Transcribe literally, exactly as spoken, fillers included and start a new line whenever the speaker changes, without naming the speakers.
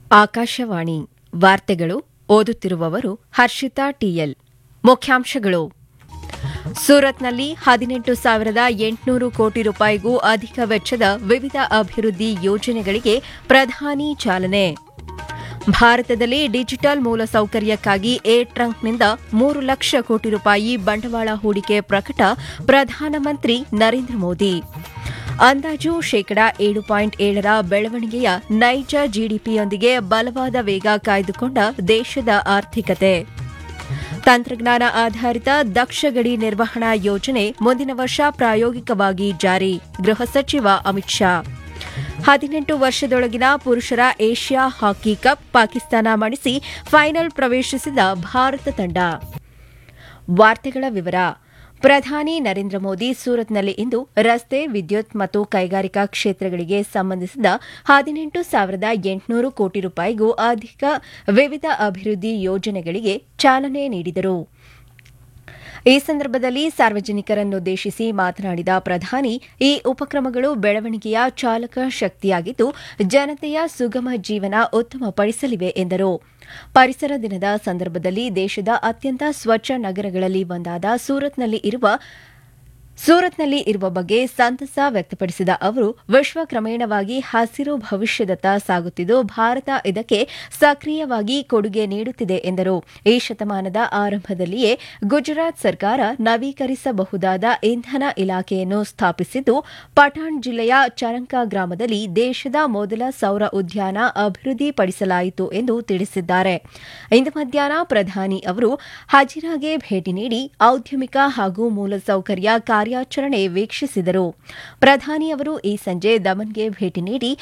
ಆಕಾಶವಾಣಿ ವಾರ್ತೆಗಳು ಓದುತ್ತಿರುವವರು ಹರ್ಷಿತಾ ಟಿಎಲ್. ಮುಖ್ಯಾಂಶಗಳು: ಸೂರತ್ನಲ್ಲಿ ಹದಿನೆಂಟು ಸಾವಿರದ ಎಂಟುನೂರು ಕೋಟಿ ರೂಪಾಯಿಗೂ ಅಧಿಕ ವೆಚ್ಚದ ವಿವಿಧ ಅಭಿವೃದ್ಧಿ ಯೋಜನೆಗಳಿಗೆ ಪ್ರಧಾನಿ ಚಾಲನೆ. ಭಾರತದಲ್ಲಿ ಡಿಜಿಟಲ್ ಮೂಲಸೌಕರ್ಯಕ್ಕಾಗಿ ಏರ್ ಟ್ರಂಕ್ನಿಂದ ಮೂರು ಲಕ್ಷ ಕೋಟಿ ರೂಪಾಯಿ ಬಂಡವಾಳ ಹೂಡಿಕೆ ಪ್ರಕಟ ಪ್ರಧಾನಮಂತ್ರಿ ನರೇಂದ್ರ ಮೋದಿ. ಅಂದಾಜು ಶೇಕಡಾ ಏಳು ಪಾಯಿಂಟ್ ಏಳರ ಬೆಳವಣಿಗೆಯ ನೈಜ ಜಿಡಿಪಿಯೊಂದಿಗೆ ಬಲವಾದ ವೇಗ ಕಾಯ್ದುಕೊಂಡ ದೇಶದ ಆರ್ಥಿಕತೆ. ತಂತ್ರಜ್ಞಾನ ಆಧಾರಿತ ದಕ್ಷ ಗಡಿ ನಿರ್ವಹಣಾ ಯೋಜನೆ ಮುಂದಿನ ವರ್ಷ ಪ್ರಾಯೋಗಿಕವಾಗಿ ಜಾರಿ. ಗೃಹ ಸಚಿವ ಅಮಿತ್ ಶಾ. ಹದಿನೆಂಟು ವರ್ಷದೊಳಗಿನ ಪುರುಷರ Asia hockey cup Pakistan ಮಣಿಸಿ final ಪ್ರವೇಶಿಸಿದ ಭಾರತ ತಂಡ. ವಾರ್ತೆಗಳ ವಿವರ. ಪ್ರಧಾನಿ ನರೇಂದ್ರ ಮೋದಿ ಸೂರತ್ನಲ್ಲಿ ಇಂದು ರಸ್ತೆ, ವಿದ್ಯುತ್ ಮತ್ತು ಕೈಗಾರಿಕಾ ಕ್ಷೇತ್ರಗಳಿಗೆ ಸಂಬಂಧಿಸಿದ ಹದಿನೆಂಟು ಸಾವಿರದ ಎಂಟುನೂರು ಕೋಟಿ ರೂಪಾಯಿಗೂ ಅಧಿಕ ವಿವಿಧ ಅಭಿವೃದ್ಧಿ ಯೋಜನೆಗಳಿಗೆ ಚಾಲನೆ ನೀಡಿದರು. ಈ ಸಂದರ್ಭದಲ್ಲಿ ಸಾರ್ವಜನಿಕರನ್ನುದ್ದೇಶಿಸಿ ಮಾತನಾಡಿದ ಪ್ರಧಾನಿ, ಈ ಉಪಕ್ರಮಗಳು ಬೆಳವಣಿಗೆಯ ಚಾಲಕ ಶಕ್ತಿಯಾಗಿದ್ದು ಜನತೆಯ ಸುಗಮ ಜೀವನ ಉತ್ತಮಪಡಿಸಲಿವೆ ಎಂದರು. ಪರಿಸರ ದಿನದ ಸಂದರ್ಭದಲ್ಲಿ ದೇಶದ ಅತ್ಯಂತ ಸ್ವಚ್ಛ ನಗರಗಳಲ್ಲಿ ಒಂದಾದ ಸೂರತ್ನಲ್ಲಿ ಇರುವ ಸೂರತ್ನಲ್ಲಿ ಇರುವ ಬಗ್ಗೆ ಸಂತಸ ವ್ಯಕ್ತಪಡಿಸಿದ ಅವರು, ವಿಶ್ವ ಕ್ರಮೇಣವಾಗಿ ಹಸಿರು ಭವಿಷ್ಯದತ್ತ ಸಾಗುತ್ತಿದ್ದು ಭಾರತ ಇದಕ್ಕೆ ಸಕ್ರಿಯವಾಗಿ ಕೊಡುಗೆ ನೀಡುತ್ತಿದೆ ಎಂದರು. ಈ ಶತಮಾನದ ಆರಂಭದಲ್ಲಿಯೇ ಗುಜರಾತ್ ಸರ್ಕಾರ ನವೀಕರಿಸಬಹುದಾದ ಇಂಧನ ಇಲಾಖೆಯನ್ನು ಸ್ಥಾಪಿಸಿದ್ದು, ಪಠಾಣ್ ಜಿಲ್ಲೆಯ ಚರಂಕಾ ಗ್ರಾಮದಲ್ಲಿ ದೇಶದ ಮೊದಲ ಸೌರ ಉದ್ಯಾನ ಅಭಿವೃದ್ಧಿಪಡಿಸಲಾಯಿತು ಎಂದು ತಿಳಿಸಿದ್ದಾರೆ. ಇಂದು ಮಧ್ಯಾಹ್ನ ಪ್ರಧಾನಿ ಅವರು ಹಜಿರಾಗೆ ಭೇಟಿ ನೀಡಿ ಔದ್ಯಮಿಕ ಹಾಗೂ ಮೂಲಸೌಕರ್ಯ ಕಾರ್ಯಾಚರಣೆ ವೀಕ್ಷಿಸಿದರು. ಪ್ರಧಾನಿ ಅವರು ಈ ಸಂಜೆ ದಮನ್ಗೆ ಭೇಟಿ ನೀಡಿ